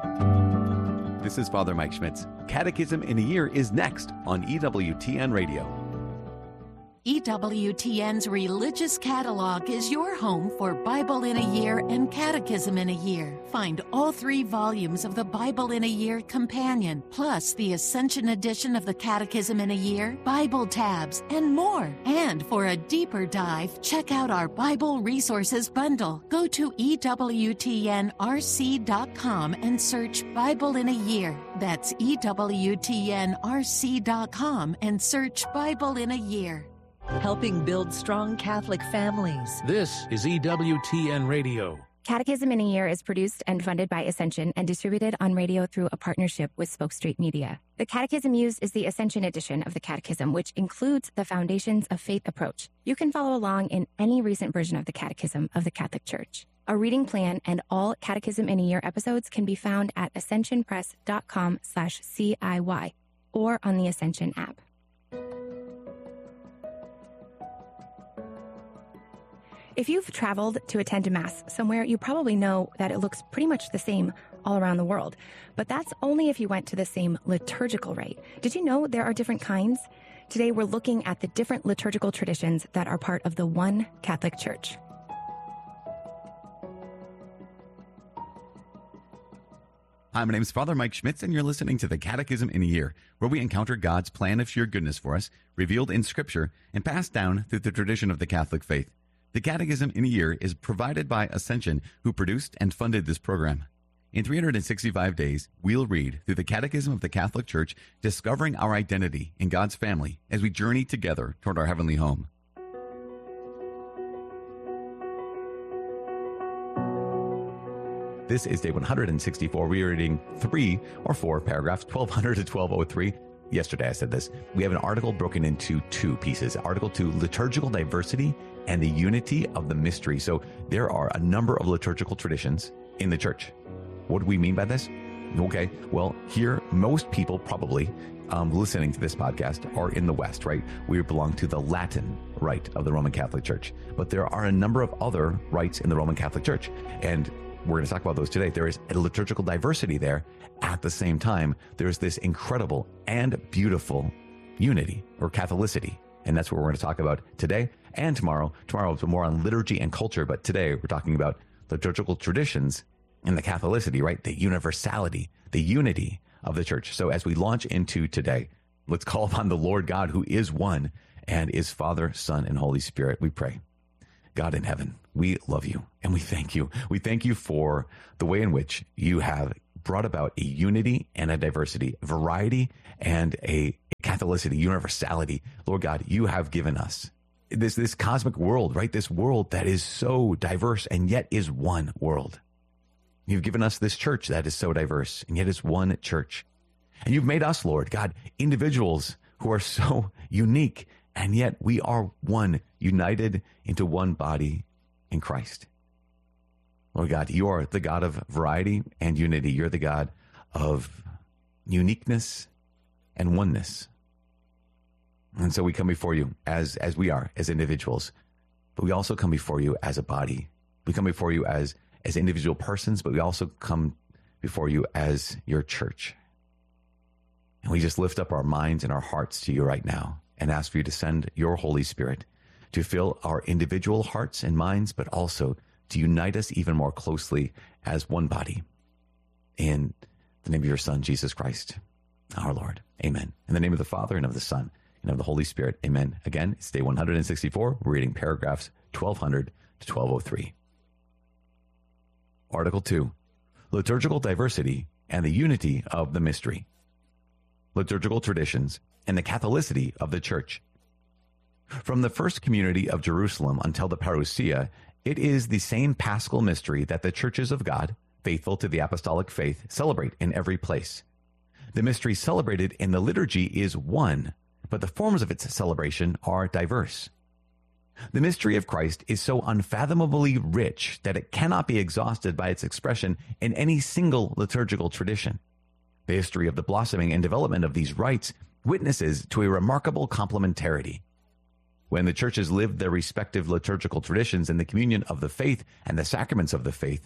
This is Father Mike Schmitz. Catechism in a Year is next on EWTN Radio. EWTN's Religious Catalog is your home for Bible in a Year and Catechism in a Year. Find all 3 volumes of the Bible in a Year Companion, plus the Ascension edition of the Catechism in a Year, Bible tabs, and more. And for a deeper dive, check out our Bible Resources Bundle. Go to EWTNRC.com and search Bible in a Year. That's EWTNRC.com and search Bible in a Year. Helping build strong Catholic families. This is EWTN Radio. Catechism in a Year is produced and funded by Ascension and distributed on radio through a partnership with Spoke Street Media. The catechism used is the Ascension edition of the Catechism, which includes the Foundations of Faith approach. You can follow along in any recent version of the Catechism of the Catholic Church. A reading plan and all Catechism in a Year episodes can be found at ascensionpress.com/CIY or on the Ascension app. If you've traveled to attend a Mass somewhere, you probably know that it looks pretty much the same all around the world. But that's only if you went to the same liturgical rite. Did you know there are different kinds? Today, we're looking at the different liturgical traditions that are part of the one Catholic Church. Hi, my name is Father Mike Schmitz, and you're listening to the Catechism in a Year, where we encounter God's plan of sheer goodness for us, revealed in Scripture, and passed down through the tradition of the Catholic faith. The Catechism in a Year is provided by Ascension, who produced and funded this program. In 365 days, we'll read through the Catechism of the Catholic Church, discovering our identity in God's family as we journey together toward our heavenly home. This is day 164. We are reading 3 or 4 paragraphs, 1200 to 1203. Yesterday I said this. We have an article broken into 2 pieces. Article 2, liturgical diversity and the unity of the mystery. So there are a number of liturgical traditions in the church. What do we mean by this? Okay, well, here, most people probably listening to this podcast are in the West, right? We belong to the Latin rite of the Roman Catholic Church. But there are a number of other rites in the Roman Catholic Church. And we're going to talk about those today. There is a liturgical diversity there. At the same time, there's this incredible and beautiful unity or Catholicity. And that's what we're going to talk about today and tomorrow. Tomorrow is more on liturgy and culture, but today we're talking about liturgical traditions and the Catholicity, right? The universality, the unity of the church. So as we launch into today, let's call upon the Lord God, who is one and is Father, Son, and Holy Spirit. We pray. God in heaven, we love you and we thank you. We thank you for the way in which you have brought about a unity and a diversity, variety and a Catholicity, universality. Lord God, you have given us this cosmic world, right? This world that is so diverse and yet is one world. You've given us this church that is so diverse and yet is one church. And you've made us, Lord God, individuals who are so unique, and yet we are one, united into one body in Christ. Lord God, you are the God of variety and unity. You're the God of uniqueness and oneness. And so we come before you as we are, as individuals, but we also come before you as a body. We come before you as individual persons, but we also come before you as your church. And we just lift up our minds and our hearts to you right now and ask for you to send your Holy Spirit to fill our individual hearts and minds, but also to unite us even more closely as one body. In the name of your Son, Jesus Christ, our Lord. Amen. In the name of the Father, and of the Son, and of the Holy Spirit. Amen. Again, it's day 164. We're reading paragraphs 1200 to 1203. Article 2, liturgical diversity and the unity of the mystery. Liturgical traditions and the Catholicity of the Church. From the first community of Jerusalem until the parousia, it is the same paschal mystery that the churches of God, faithful to the apostolic faith, celebrate in every place. The mystery celebrated in the liturgy is one, but the forms of its celebration are diverse. The mystery of Christ is so unfathomably rich that it cannot be exhausted by its expression in any single liturgical tradition. The history of the blossoming and development of these rites witnesses to a remarkable complementarity. When the churches lived their respective liturgical traditions in the communion of the faith and the sacraments of the faith,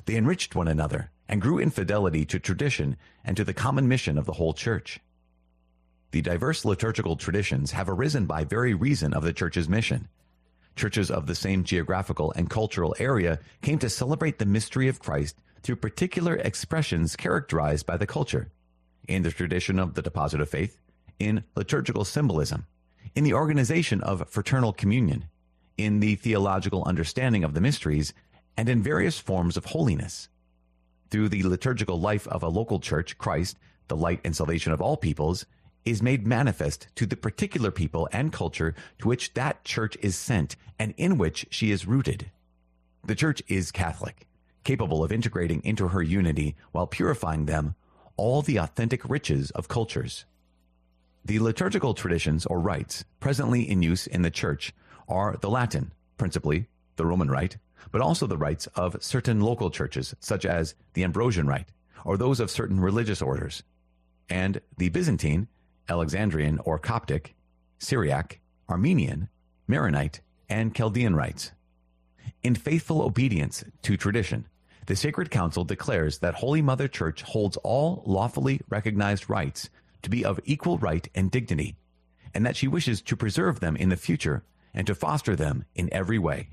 They enriched one another and grew in fidelity to tradition and to the common mission of the whole church. The diverse liturgical traditions have arisen by very reason of the church's mission. Churches of the same geographical and cultural area came to celebrate the mystery of Christ through particular expressions characterized by the culture, in the tradition of the deposit of faith, in liturgical symbolism, in the organization of fraternal communion, in the theological understanding of the mysteries, and in various forms of holiness. Through the liturgical life of a local church, Christ, the light and salvation of all peoples, is made manifest to the particular people and culture to which that church is sent and in which she is rooted. The church is Catholic, capable of integrating into her unity while purifying them all the authentic riches of cultures. The liturgical traditions or rites presently in use in the church are the Latin, principally the Roman Rite, but also the rites of certain local churches, such as the Ambrosian Rite, or those of certain religious orders, and the Byzantine, Alexandrian or Coptic, Syriac, Armenian, Maronite, and Chaldean rites. In faithful obedience to tradition, the Sacred Council declares that Holy Mother Church holds all lawfully recognized rites to be of equal right and dignity, and that she wishes to preserve them in the future and to foster them in every way.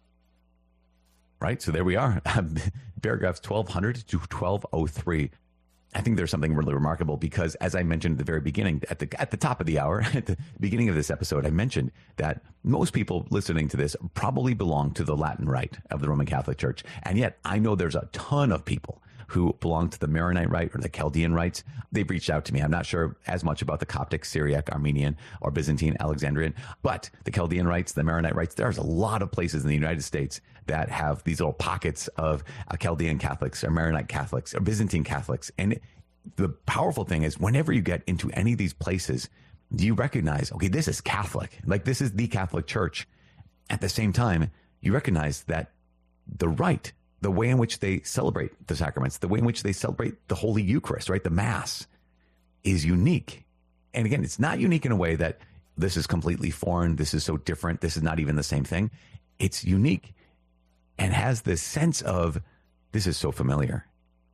Right, so there we are, paragraphs 1200 to 1203. I think there's something really remarkable because, as I mentioned at the very beginning, at the top of the hour, at the beginning of this episode, I mentioned that most people listening to this probably belong to the Latin Rite of the Roman Catholic Church. And yet I know there's a ton of people who belong to the Maronite Rite or the Chaldean rites. They've reached out to me. I'm not sure as much about the Coptic, Syriac, Armenian, or Byzantine, Alexandrian, but the Chaldean rites, the Maronite rites, there's a lot of places in the United States that have these little pockets of Chaldean Catholics or Maronite Catholics or Byzantine Catholics. And the powerful thing is whenever you get into any of these places, you recognize, okay, this is Catholic. Like, this is the Catholic Church. At the same time, you recognize that the rite, the way in which they celebrate the sacraments, the way in which they celebrate the Holy Eucharist, right, the Mass, is unique. And again, it's not unique in a way that this is completely foreign, this is so different, this is not even the same thing. It's unique and has this sense of, this is so familiar.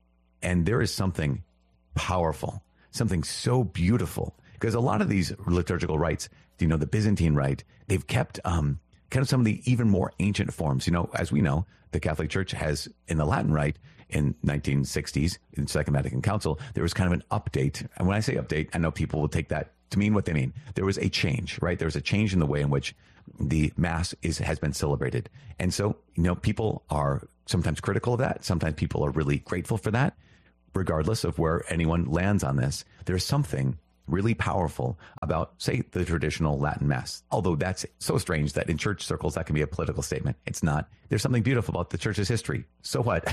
And there is something powerful, something so beautiful. Because a lot of these liturgical rites, the Byzantine Rite, they've kept kind of some of the even more ancient forms. As we know, the Catholic Church has, in the Latin Rite, in 1960s, in Second Vatican Council, there was kind of an update. And when I say update, I know people will take that to mean what they mean. There was a change, right? There was a change in the way in which the Mass has been celebrated. And so, people are sometimes critical of that. Sometimes people are really grateful for that. Regardless of where anyone lands on this, there's something really powerful about, say, the traditional Latin Mass. Although that's so strange that in church circles, that can be a political statement. It's not. There's something beautiful about the church's history. So what?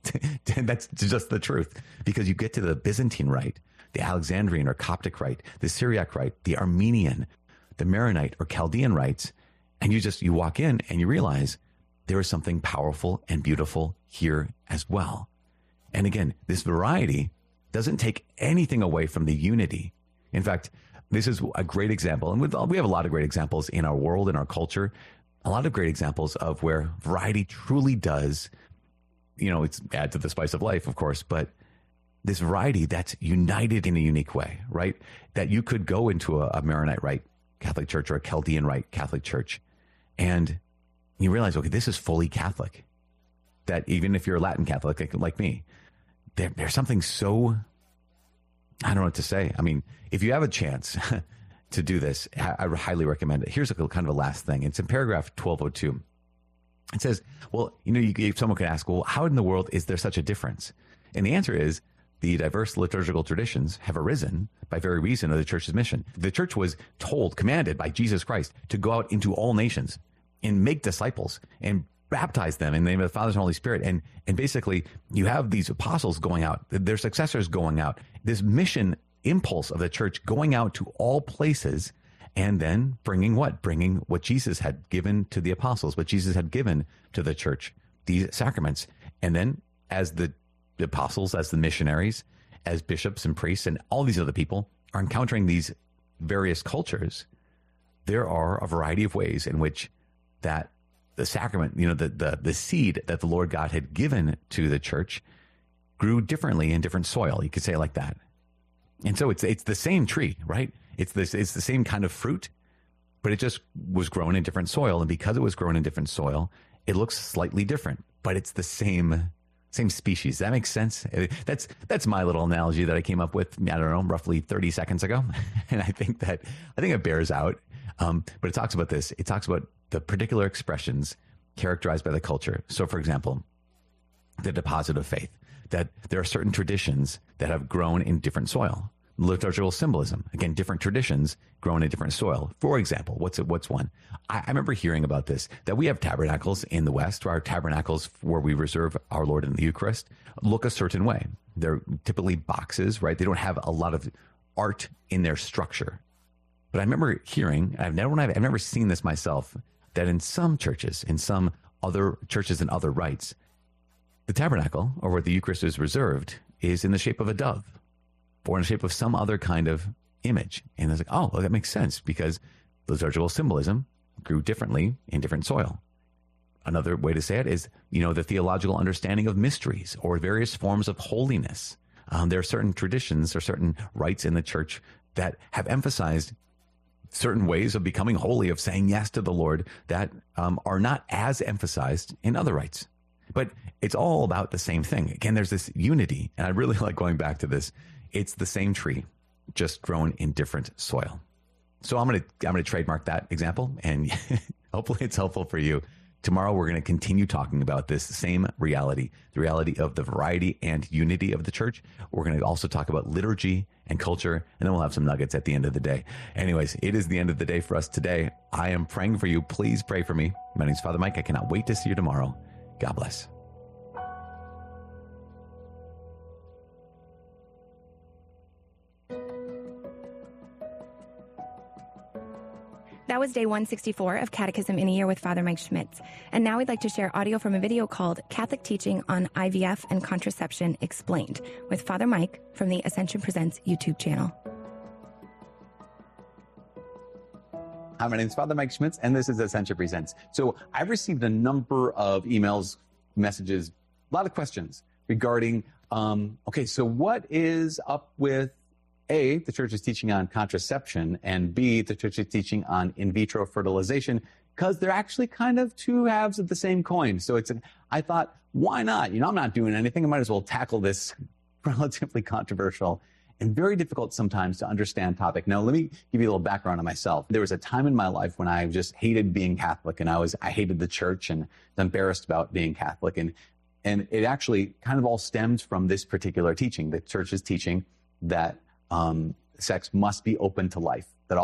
That's just the truth. Because you get to the Byzantine Rite, the Alexandrian or Coptic Rite, the Syriac Rite, the Armenian, the Maronite or Chaldean rites, and you walk in and you realize there is something powerful and beautiful here as well. And again, this variety doesn't take anything away from the unity. In fact, this is a great example, and we have a lot of great examples in our world, in our culture, a lot of great examples of where variety truly does, it's add to the spice of life, of course, but this variety that's united in a unique way, right? That you could go into a Maronite Rite Catholic Church or a Chaldean Rite Catholic Church, and you realize, okay, this is fully Catholic. That even if you're a Latin Catholic like me, there's something so, I don't know what to say. I mean, if you have a chance to do this, I highly recommend it. Here's kind of a last thing. It's in paragraph 1202. It says, well, someone could ask, well, how in the world is there such a difference? And the answer is, the diverse liturgical traditions have arisen by very reason of the church's mission. The church was commanded by Jesus Christ to go out into all nations and make disciples and baptize them in the name of the Father and Holy Spirit. And basically, you have these apostles going out, their successors going out, this mission impulse of the church going out to all places, and then bringing what? Bringing what Jesus had given to the apostles, what Jesus had given to the church, these sacraments. And then as the apostles, as the missionaries, as bishops and priests, and all these other people are encountering these various cultures, there are a variety of ways in which that the sacrament, the seed that the Lord God had given to the church grew differently in different soil. You could say it like that. And so it's the same tree, right? It's the same kind of fruit, but it just was grown in different soil. And because it was grown in different soil, it looks slightly different, but it's the same species. Does that make sense? That's my little analogy that I came up with, I don't know, roughly 30 seconds ago. And I think it bears out. But it talks about this. It talks about the particular expressions characterized by the culture. So, for example, the deposit of faith, that there are certain traditions that have grown in different soil. Liturgical symbolism, again, different traditions grown in different soil. For example, what's one? I remember hearing about this, that we have tabernacles in the West, where our tabernacles where we reserve our Lord in the Eucharist look a certain way. They're typically boxes, right? They don't have a lot of art in their structure. But I remember hearing, I've never seen this myself, that in some churches, in some other churches and other rites, the tabernacle, or where the Eucharist is reserved, is in the shape of a dove, or in the shape of some other kind of image. And it's like, oh, well, that makes sense, because liturgical symbolism grew differently in different soil. Another way to say it is, the theological understanding of mysteries or various forms of holiness. There are certain traditions or certain rites in the church that have emphasized certain ways of becoming holy, of saying yes to the Lord, that are not as emphasized in other rites. But it's all about the same thing. Again, there's this unity, and I really like going back to this. It's the same tree, just grown in different soil. So I'm gonna trademark that example, and hopefully it's helpful for you. Tomorrow we're going to continue talking about this same reality, the reality of the variety and unity of the church. We're going to also talk about liturgy and culture, and then we'll have some nuggets at the end of the day. Anyways, it is the end of the day for us today. I am praying for you. Please pray for me. My name is Father Mike. I cannot wait to see you tomorrow. God bless. That was day 164 of Catechism in a Year with Father Mike Schmitz. And now we'd like to share audio from a video called Catholic Teaching on IVF and Contraception Explained with Father Mike from the Ascension Presents YouTube channel. Hi, my name is Father Mike Schmitz, and this is Ascension Presents. So I've received a number of emails, messages, a lot of questions regarding, so what is up with A, the church is teaching on contraception, and B, the church is teaching on in vitro fertilization, because they're actually kind of two halves of the same coin. So I thought, why not? I'm not doing anything. I might as well tackle this relatively controversial and very difficult sometimes to understand topic. Now, let me give you a little background on myself. There was a time in my life when I just hated being Catholic, and I hated the church and was embarrassed about being Catholic. And it actually kind of all stemmed from this particular teaching. The church is teaching that sex must be open to life, that all